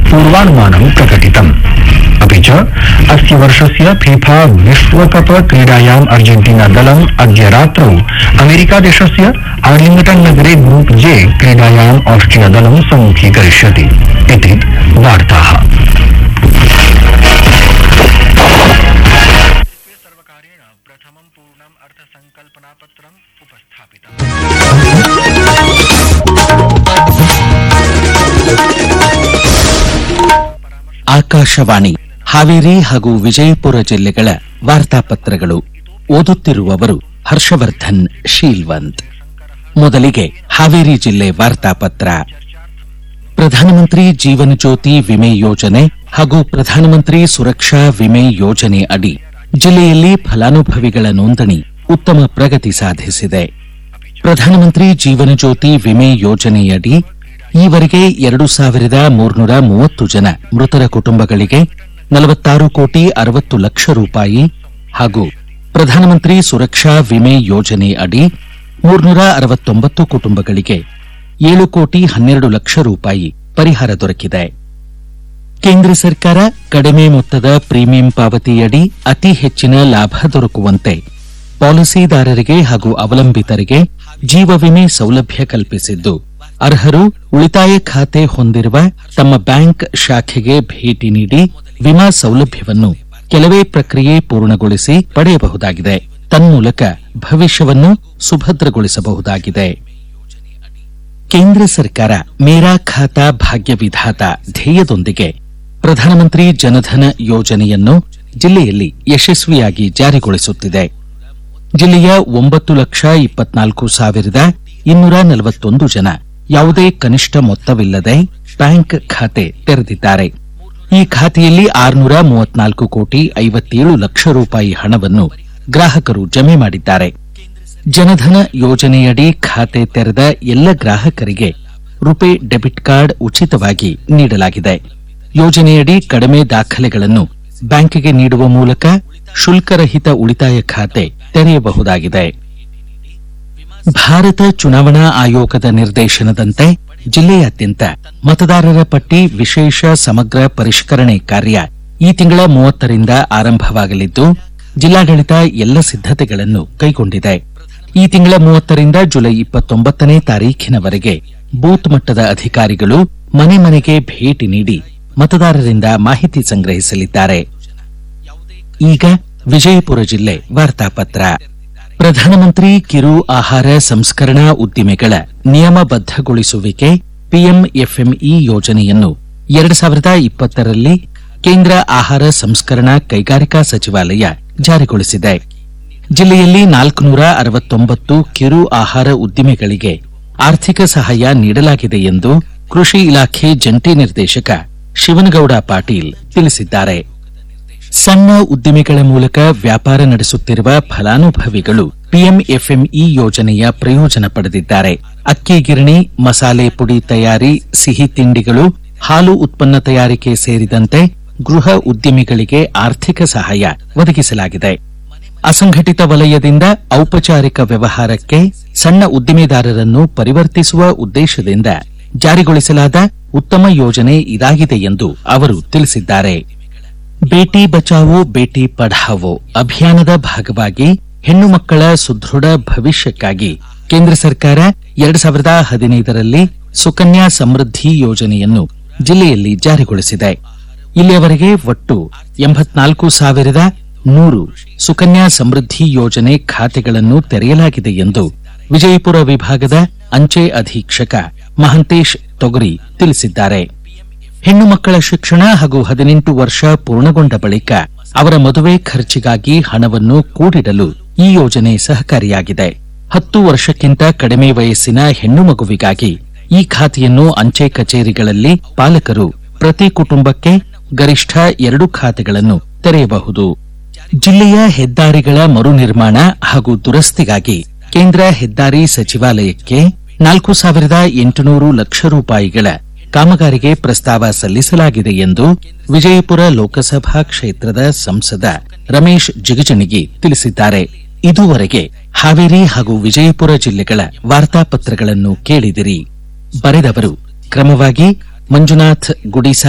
पूर्वानुमानं प्रकटितम्। अपि च अस्य वर्षस्य फीफा विश्वकप क्रीडायाम् अर्जेन्टीना दलम् अद्य रात्रौ अमेरिकादेशस्य आर्लिंगटन नगरे ग्रुप जे क्रीडायाम् ऑस्ट्रिया दलं सम्मुखीकरिष्यति इति वार्ताः। सर्वकारेण प्रथमं पूर्णम् अर्थसंकल्पनापत्रम् उपस्थापितम्। ಆಕಾಶವಾಣಿ ಹಾವೇರಿ ಹಾಗೂ ವಿಜಯಪುರ ಜಿಲ್ಲೆಗಳ ವಾರ್ತಾಪತ್ರಗಳು. ಓದುತ್ತಿರುವವರು ಹರ್ಷವರ್ಧನ್ ಶೀಲ್ವಂತ್. ಮೊದಲಿಗೆ ಹಾವೇರಿ ಜಿಲ್ಲೆ ವಾರ್ತಾಪತ್ರ. ಪ್ರಧಾನಮಂತ್ರಿ ಜೀವನ ಜ್ಯೋತಿ ವಿಮೆ ಯೋಜನೆ ಹಾಗೂ ಪ್ರಧಾನಮಂತ್ರಿ ಸುರಕ್ಷಾ ವಿಮೆ ಯೋಜನೆ ಅಡಿ ಜಿಲ್ಲೆಯಲ್ಲಿ ಫಲಾನುಭವಿಗಳ ನೋಂದಣಿ ಉತ್ತಮ ಪ್ರಗತಿ ಸಾಧಿಸಿದೆ. ಪ್ರಧಾನಮಂತ್ರಿ ಜೀವನ ಜ್ಯೋತಿ ವಿಮೆ ಯೋಜನೆಯಡಿ ಈವರೆಗೆ 2,330 ಜನ ಮೃತರ ಕುಟುಂಬಗಳಿಗೆ 46 ಕೋಟಿ 60 ಲಕ್ಷ ರೂಪಾಯಿ ಹಾಗೂ ಪ್ರಧಾನಮಂತ್ರಿ ಸುರಕ್ಷಾ ವಿಮೆ ಯೋಜನೆ ಅಡಿ 369 ಕುಟುಂಬಗಳಿಗೆ 7 ಕೋಟಿ 12 ಲಕ್ಷ ರೂಪಾಯಿ ಪರಿಹಾರ ದೊರಕಿದೆ. ಕೇಂದ್ರ ಸರ್ಕಾರ ಕಡಿಮೆ ಮೊತ್ತದ ಪ್ರೀಮಿಯಂ ಪಾವತಿಯಡಿ ಅತಿ ಹೆಚ್ಚಿನ ಲಾಭ ದೊರಕುವಂತೆ ಪಾಲಿಸಿದಾರರಿಗೆ ಹಾಗೂ ಅವಲಂಬಿತರಿಗೆ ಜೀವ ವಿಮೆ ಸೌಲಭ್ಯ ಕಲ್ಪಿಸಿದ್ದು, ಅರ್ಹರು ಉಳಿತಾಯ ಖಾತೆ ಹೊಂದಿರುವ ತಮ್ಮ ಬ್ಯಾಂಕ್ ಶಾಖೆಗೆ ಭೇಟಿ ನೀಡಿ ವಿಮಾ ಸೌಲಭ್ಯವನ್ನು ಕೆಲವೇ ಪ್ರಕ್ರಿಯೆ ಪೂರ್ಣಗೊಳಿಸಿ ಪಡೆಯಬಹುದಾಗಿದೆ. ತನ್ಮೂಲಕ ಭವಿಷ್ಯವನ್ನು ಸುಭದ್ರಗೊಳಿಸಬಹುದಾಗಿದೆ. ಕೇಂದ್ರ ಸರ್ಕಾರ ಮೇರಾ ಖಾತಾ ಭಾಗ್ಯ ವಿಧಾತ ಧ್ಯೇಯದೊಂದಿಗೆ ಪ್ರಧಾನಮಂತ್ರಿ ಜನಧನ ಯೋಜನೆಯನ್ನು ಜಿಲ್ಲೆಯಲ್ಲಿ ಯಶಸ್ವಿಯಾಗಿ ಜಾರಿಗೊಳಿಸುತ್ತಿದೆ. ಜಿಲ್ಲೆಯ 9,24,241 ಜನ ಯಾವುದೇ ಕನಿಷ್ಠ ಮೊತ್ತವಿಲ್ಲದೆ ಬ್ಯಾಂಕ್ ಖಾತೆ ತೆರೆದಿದ್ದಾರೆ. ಈ ಖಾತೆಯಲ್ಲಿ 634 ಕೋಟಿ 57 ಲಕ್ಷ ರೂಪಾಯಿ ಹಣವನ್ನು ಗ್ರಾಹಕರು ಜಮೆ ಮಾಡಿದ್ದಾರೆ. ಜನಧನ ಯೋಜನೆಯಡಿ ಖಾತೆ ತೆರೆದ ಎಲ್ಲ ಗ್ರಾಹಕರಿಗೆ ರುಪೇ ಡೆಬಿಟ್ ಕಾರ್ಡ್ ಉಚಿತವಾಗಿ ನೀಡಲಾಗಿದೆ. ಯೋಜನೆಯಡಿ ಕಡಿಮೆ ದಾಖಲೆಗಳನ್ನು ಬ್ಯಾಂಕಿಗೆ ನೀಡುವ ಮೂಲಕ ಶುಲ್ಕರಹಿತ ಉಳಿತಾಯ ಖಾತೆ ತೆರೆಯಬಹುದಾಗಿದೆ. ಭಾರತ ಚುನಾವಣಾ ಆಯೋಗದ ನಿರ್ದೇಶನದಂತೆ ಜಿಲ್ಲೆಯಾದ್ಯಂತ ಮತದಾರರ ಪಟ್ಟಿ ವಿಶೇಷ ಸಮಗ್ರ ಪರಿಷ್ಕರಣೆ ಕಾರ್ಯ ಈ ತಿಂಗಳ 30ರಿಂದ ಆರಂಭವಾಗಲಿದ್ದು, ಜಿಲ್ಲಾಡಳಿತ ಎಲ್ಲ ಸಿದ್ದತೆಗಳನ್ನು ಕೈಗೊಂಡಿದೆ. ಈ ತಿಂಗಳ 30ರಿಂದ ಜುಲೈ 29ನೇ ತಾರೀಖಿನವರೆಗೆ ಬೂತ್ ಮಟ್ಟದ ಅಧಿಕಾರಿಗಳು ಮನೆ ಮನೆಗೆ ಭೇಟಿ ನೀಡಿ ಮತದಾರರಿಂದ ಮಾಹಿತಿ ಸಂಗ್ರಹಿಸಲಿದ್ದಾರೆ. ಈಗ ವಿಜಯಪುರ ಜಿಲ್ಲೆ ವಾರ್ತಾಪತ್ರ. ಪ್ರಧಾನಮಂತ್ರಿ ಕಿರು ಆಹಾರ ಸಂಸ್ಕರಣಾ ಉದ್ದಿಮೆಗಳ ನಿಯಮಬದ್ದಗೊಳಿಸುವಿಕೆ ಪಿಎಂಎಫ್ಎಂಇ ಯೋಜನೆಯನ್ನು 2020ರಲ್ಲಿ ಕೇಂದ್ರ ಆಹಾರ ಸಂಸ್ಕರಣಾ ಕೈಗಾರಿಕಾ ಸಚಿವಾಲಯ ಜಾರಿಗೊಳಿಸಿದೆ. ಜಿಲ್ಲೆಯಲ್ಲಿ 469 ಕಿರು ಆಹಾರ ಉದ್ದಿಮೆಗಳಿಗೆ ಆರ್ಥಿಕ ಸಹಾಯ ನೀಡಲಾಗಿದೆ ಎಂದು ಕೃಷಿ ಇಲಾಖೆ ಜಂಟಿ ನಿರ್ದೇಶಕ ಶಿವನಗೌಡ ಪಾಟೀಲ್ ತಿಳಿಸಿದ್ದಾರೆ. ಸಣ್ಣ ಉದ್ದಿಮೆಗಳ ಮೂಲಕ ವ್ಯಾಪಾರ ನಡೆಸುತ್ತಿರುವ ಫಲಾನುಭವಿಗಳು ಪಿಎಂಎಫ್ಎಂಇ ಯೋಜನೆಯ ಪ್ರಯೋಜನ ಪಡೆದಿದ್ದಾರೆ. ಅಕ್ಕಿ ಗಿರಣಿ, ಮಸಾಲೆ ಪುಡಿ ತಯಾರಿ, ಸಿಹಿ ತಿಂಡಿಗಳು, ಹಾಲು ಉತ್ಪನ್ನ ತಯಾರಿಕೆ ಸೇರಿದಂತೆ ಗೃಹ ಉದ್ಯಮಿಗಳಿಗೆ ಆರ್ಥಿಕ ಸಹಾಯ ಒದಗಿಸಲಾಗಿದೆ. ಅಸಂಘಟಿತ ವಲಯದಿಂದ ಔಪಚಾರಿಕ ವ್ಯವಹಾರಕ್ಕೆ ಸಣ್ಣ ಉದ್ದಿಮೆದಾರರನ್ನು ಪರಿವರ್ತಿಸುವ ಉದ್ದೇಶದಿಂದ ಜಾರಿಗೊಳಿಸಲಾದ ಉತ್ತಮ ಯೋಜನೆ ಇದಾಗಿದೆ ಎಂದು ಅವರು ತಿಳಿಸಿದ್ದಾರೆ. ಬೇಟಿ ಬಚಾವೋ ಬೇಟಿ ಪಢಾವೋ ಅಭಿಯಾನದ ಭಾಗವಾಗಿ ಹೆಣ್ಣು ಮಕ್ಕಳ ಸುದೃಢ ಭವಿಷ್ಯಕ್ಕಾಗಿ ಕೇಂದ್ರ ಸರ್ಕಾರ 2015ರಲ್ಲಿ ಸುಕನ್ಯಾ ಸಮೃದ್ಧಿ ಯೋಜನೆಯನ್ನು ಜಿಲ್ಲೆಯಲ್ಲಿ ಜಾರಿಗೊಳಿಸಿದೆ. ಇಲ್ಲಿಯವರೆಗೆ ಒಟ್ಟು 84,100 ಸುಕನ್ಯಾ ಸಮೃದ್ಧಿ ಯೋಜನೆ ಖಾತೆಗಳನ್ನು ತೆರೆಯಲಾಗಿದೆ ಎಂದು ವಿಜಯಪುರ ವಿಭಾಗದ ಅಂಚೆ ಅಧೀಕ್ಷಕ ಮಹಂತೇಶ್ ತೊಗರಿ ತಿಳಿಸಿದ್ದಾರೆ. ಹೆಣ್ಣು ಮಕ್ಕಳ ಶಿಕ್ಷಣ ಹಾಗೂ 18 ವರ್ಷ ಪೂರ್ಣಗೊಂಡ ಬಳಿಕ ಅವರ ಮದುವೆ ಖರ್ಚಿಗಾಗಿ ಹಣವನ್ನು ಕೂಡಿಡಲು ಈ ಯೋಜನೆ ಸಹಕಾರಿಯಾಗಿದೆ. 10 ವರ್ಷಕ್ಕಿಂತ ಕಡಿಮೆ ವಯಸ್ಸಿನ ಹೆಣ್ಣು ಮಗುವಿಗಾಗಿ ಈ ಖಾತೆಯನ್ನು ಅಂಚೆ ಕಚೇರಿಗಳಲ್ಲಿ ಪಾಲಕರು ಪ್ರತಿ ಕುಟುಂಬಕ್ಕೆ ಗರಿಷ್ಠ 2 ಖಾತೆಗಳನ್ನು ತೆರೆಯಬಹುದು. ಜಿಲ್ಲೆಯ ಹೆದ್ದಾರಿಗಳ ಮರು ನಿರ್ಮಾಣ ಹಾಗೂ ದುರಸ್ತಿಗಾಗಿ ಕೇಂದ್ರ ಹೆದ್ದಾರಿ ಸಚಿವಾಲಯಕ್ಕೆ 4,800 ಲಕ್ಷ ರೂಪಾಯಿಗಳ ಕಾಮಗಾರಿಗೆ ಪ್ರಸ್ತಾವ ಸಲ್ಲಿಸಲಾಗಿದೆ ಎಂದು ವಿಜಯಪುರ ಲೋಕಸಭಾ ಕ್ಷೇತ್ರದ ಸಂಸದ ರಮೇಶ್ ಜಿಗಜಿಣಗಿ ತಿಳಿಸಿದ್ದಾರೆ. ಇದುವರೆಗೆ ಹಾವೇರಿ ಹಾಗೂ ವಿಜಯಪುರ ಜಿಲ್ಲೆಗಳ ವಾರ್ತಾಪತ್ರಗಳನ್ನು ಕೇಳಿದಿರಿ. ಬರೆದವರು ಕ್ರಮವಾಗಿ ಮಂಜುನಾಥ್ ಗುಡಿಸಾ